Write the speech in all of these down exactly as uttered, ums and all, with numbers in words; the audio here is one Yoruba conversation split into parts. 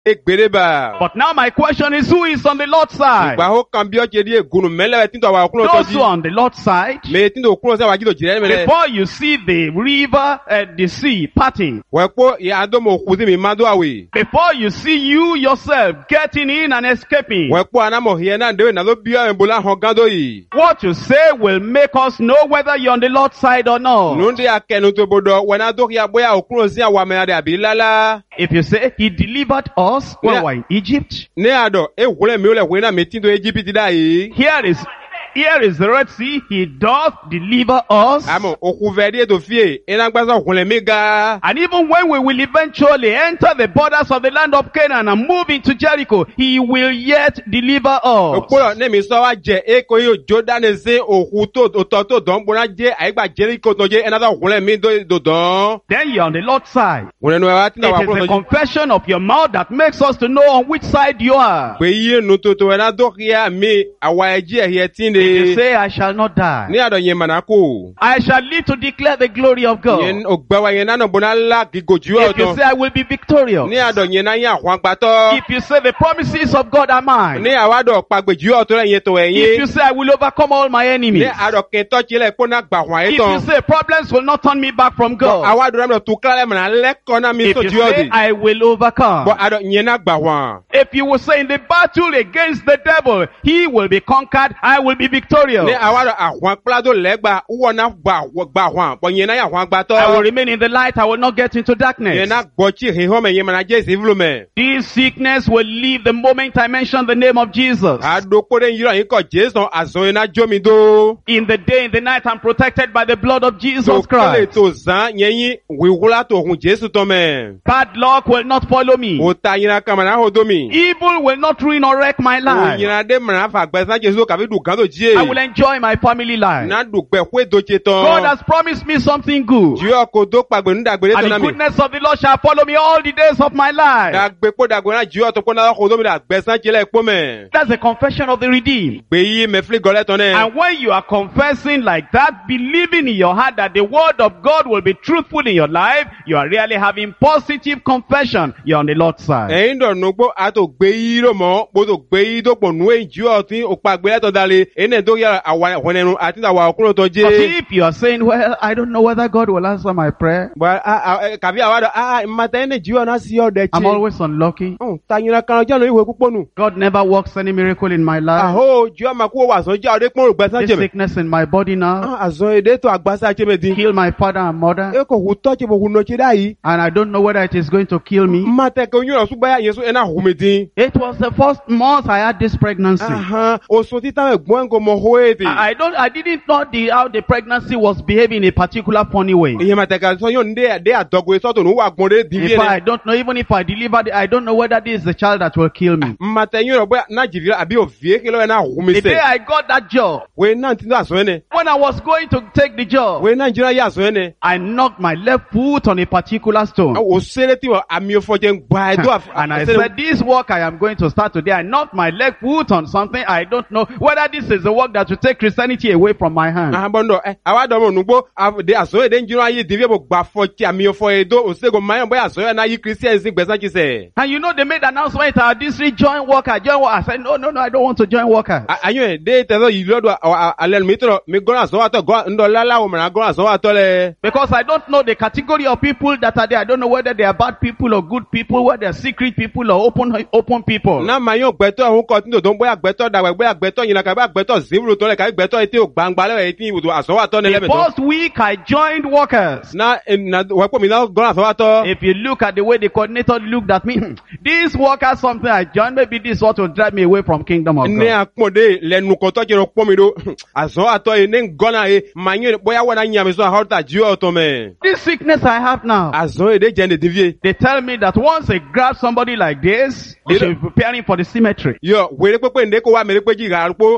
egbereba. But now my question is, who is on the Lord's side? Ìgbà ó kan bí ọ̀jẹ̀ di egunu mẹ́lẹ̀ tí tó wà okun tó Those who jí. are on the Lord's side, Me tí tó okun ṣe wà jí tó jìrẹ́ mẹ́lẹ̀. before you see the river and the sea parting, Wẹ̀ po ìyá àdómọ̀ òkú tí mi máa dó àwẹ̀. before you see you yourself getting in and escaping, Wẹ̀ po anamọ̀ hiẹ́ náà ndéwé náà ló bí ọ̀ ẹ̀bùlá hàn gán tó yìí. what you say will make us know whether you're on the Lord's side or not. Nundi akẹnu tó bodò wẹ̀ náà tó kí abóyá okun sí àwọn amẹ́yà rẹ̀ àbí lálá. If you say he delivered us when Yeah. we were in Egypt, Ní àdọ̀ ewúrẹ́ mi ò lẹ̀ wẹ̀ náà mi tí tó Íjíbítì dá yìí. here is here is the Red Sea. He doth deliver us. Àmọ̀ òkú fẹ́ẹ́dí ètò fíè iná gbásá òkúnlẹ̀ mi ga. And even when we will eventually enter the borders of the land of Canaan and move into Jericho, he will yet deliver us. Òkúrọ̀ ní mi sọ wá jẹ èkó yóò jó dání sí òkú tó tọ́ tó dán gbóná jẹ́ àyígbà Jẹ́ríkò tó jẹ́ ẹ̀nà tó òkúnlẹ̀ mi tó dán. Then you're on the Lord's side. Òun ẹnu ẹ̀ wá tí náà wà It is kúrò the tó jẹ́. confession of your mouth that makes us to know on which side you are. Pé yí nu tuntun ẹ̀ náà tó kí á mi àwa ẹjí ẹ̀yẹ tí If you ni. say, I shall not die, Ní àdọ̀ yẹn màná kù. I shall live to declare the glory of God. Yẹn ògbẹ́wà yẹn náà bọ̀nà ńlá gígò jù If you ọ̀tọ̀. say, I will be victorious. Ní àdọ̀ yẹn náà yẹn àwọn àgbàtọ́. If you say, the promises of God are mine. Ní àwádọ̀ pàgbè jù ọ̀tọ̀ rẹ̀ yẹn tó If ẹ̀yìn. you say, I will overcome all my enemies. Ní àdọ̀ kẹtọ́ tilẹ̀ kó náà gbà wọ́n If ayé you tán. say, problems will not turn me back from God. Àwádọ̀ rẹ̀ tó kílẹ̀ mọ̀nà lẹ́kọ̀ọ́ náà mi If tó you jù say, ọ̀dì. I will overcome. Bọ̀ àdọ̀ yẹn náà gbà wọ́n. If you will say, in the battle against the devil, he will be conquered, I will be victorious. Ní àwádọ̀ àwọn akpẹ́ládò lẹ́gbà wọ́n náà gbà gbà wọ́n. Bọ̀ yẹn náà yà wọ́n gbàtọ́. I will remain in the light, I will not get into darkness. Yẹn náà gbọ́ tí ìhìn mẹ̀ yẹn mọ̀nà jẹ́ ìsìnfúlù mẹ̀. This sickness will leave the moment I mention the name of Jesus. Àdókòrè yìí yín kọ̀ Jésù àzọ iná jómi dó. In the day, in the night, I'm protected by the blood of Jesus Tó kọ́lé Christ. tó zan yẹn yín wíwúlá tó hun Jésù tọ́ mẹ́. Bad luck will not follow me. O ta yìnyín kan mọ̀nà àhó domi. Evil will not ruin or wreck my O life. yìnyín dé mọ̀nà fà gbẹ̀sán Jésù kàfi dùn kan tó jíye. I will enjoy my family life. N'a dùn gbẹ̀ kó ètò ṣe tán. God has promised me something good. Jíọ́ kò tó pàgbé ní dàgbére tó And náà the mi. goodness of the Lord shall follow me all the days of my life. Dàgbé kó dàgbé náà jíọ́ tó kó náà kó domi dà gbẹ̀sán jẹ́lẹ̀ kó mẹ́. That's the confession of the redeemed. Gbé yí mẹ́fìlì gọ́lẹ́ tán náà. And when you are confessing like that, believing in your heart that the word of God will be truthful in your life, you are really having positive confession. You're on the Lord's side. Ẹ̀yin dọ̀nù gbó àtò gbé yí rò mọ́, bó tó gbé yí tó pọ̀ nù èyí jíọ́ tí o pa gbé lẹ́tọ̀ dalẹ̀. Ẹni tó yà àwọn ẹnu àti àwọn ọkùnrin tó But jẹ́. if you are saying, well, I don't know whether God will answer my prayer, Bọ̀ kàbí àwọn àdó, ah, màtá ẹni jíọ́ náà sí ọ̀dẹ̀ I'm tí. always unlucky. Tàyìnrà kan ọjọ́ náà ìwé púpọ̀ nù. God never works any miracle in my life. Àhó jíọ́ máa kó wà sọ jẹ́ ọdẹ pọ́n ògbẹ́sán This jẹ́mẹ̀. sickness in my body now, Àzọ èdè tó àgbàsá jẹ́mẹ̀ dín. kill my father and mother, Eko hu tọ́jú bò hu nọ́ọ̀kì dá yìí. and I don't know whether it is going to kill me. Màtá kò yún ọ̀sùn báyà yẹn sún ẹ̀ náà hù mí dín. It was the first month I had this pregnancy. Oṣù títà ẹ̀gbọ́n kò mọ̀ hó èdè. I I don't, I didn't know the, how the pregnancy was behaving in a particular funny way. Ìyẹn màtá kà sọ yóò ndé àdé àdọ́gbé sọ́tò ní wà gbọ́n dé In dìbí fact, I ẹ̀. don't know, even if I delivered it, I don't know whether this is the child that will kill me. Màtá yún ọ̀ bóyá Nàìjíríà àbí òfìé kí lọ́wọ́ ẹ̀ náà hù mí The day sẹ́. I got that job, Wèé náà ti tó àṣọ ẹ̀ nẹ. when I was going to take the job, Wèé Nàìjíríà yà àṣọ ẹ̀ nẹ. I knocked my left foot on a particular stone. O sẹ́rẹ́ tí wọ́n àmì ọ̀fọ̀jẹ̀ ń gbà ẹ̀ tó àf- And I àṣẹ- said, this work I am going to start today, I knocked my left foot on something. I don't know whether this is the work that will take Christianity away from my hand. Àbọ̀ndọ̀ ẹ̀ àwa dọ̀mọ̀ nùgbó àdé àṣọ èdè ń jìnnà ayé dìbí ẹ̀bọ̀ gbà fọ̀tì àmì ọ̀fọ̀ èdò òṣègùn mayọ̀ bóyá àṣọ ẹ̀ náà yí Christian sí gbẹ̀sán kì í sẹ̀. And you know, they made announcement at our district, join worker, join worker. I said, no, no, no, I don't want to join workers. Àyùn ẹ̀ dé tẹ̀sán yìí lọ́dọ̀ alẹ́ mi tọ̀rọ̀ mi gọ́nà àṣọwàtọ̀ ńdọ̀ láláwọ̀ mìíràn gọ́nà àṣọwàtọ̀ lẹ̀. Because I don't know the category of people that are there. I don't know whether they are bad people or good people, whether they are secret people or open open people. Náà máa yóò gbẹ́tọ̀ ọ̀hún kọ́ tí tòun bóyá gbẹ́tọ̀ dàgbà bóyá gbẹ́tọ̀ yìnyín kàbí gbẹ́tọ̀ zimuru tó lẹ̀ kàbí gbẹ́tọ̀ etí ò gbangba lẹ́wọ̀ etí ìwòtò àṣọwàtọ̀ ní The ẹlẹ́mẹ̀tọ́. first week I joined workers. Náà wẹ́pọ̀ mi náà gọ́nà àṣọwàtọ̀. If you look at the way the coordinator looked at me, this worker something I joined, maybe this is what will drive me away from kingdom of Ní God. àpọ̀dé lẹ́nu kọ́tọ́ jẹ́rọ pọ́ mi do àṣọwàtọ̀ yìí ní gọ́nà yìí máa yóò bóyá wọ́n náà yàn sọ àhọ́tà jí ọ̀tọ̀ mẹ́. This sickness I have now, Àṣọ èdè jẹ́ ní dìvíye. they tell me that once they grab somebody like this, they should be preparing for the cemetery. Yọ wèrè pépé ndé kó wá mèrè pé jì rà rúpó yẹn wúlẹ̀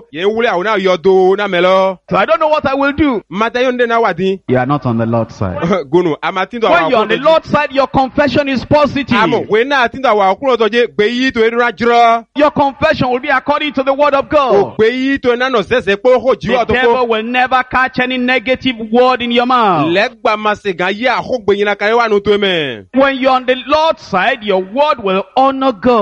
kúlẹ̀ àwọn náà yọ do náà mẹ́lọ. So I don't know what I will do. Mata yóò ń dé náà wà dín. You are not on the Lord's side. Gunu, àmà tí ń tọ́ àwọn When you're on the Lord's side, your confession is positive. Àmọ̀ wẹ̀ náà tí ń tọ́ àwọn ọkùnrin ọ̀tọ̀ jẹ́ gbé yí tó eré jírọ́. Your confession will be according to the word of Ò God. gbé yí tó náà nọ̀ sẹ́sẹ̀ pé ó hò jí The ọ̀tọ̀ devil kó. will never catch any negative word in your mouth. Lẹ́gbàá ma ṣe gan yé àkógbè yín náà káyọ̀ wà nù tó mẹ́. When you're on the Lord's side, your word will honor God.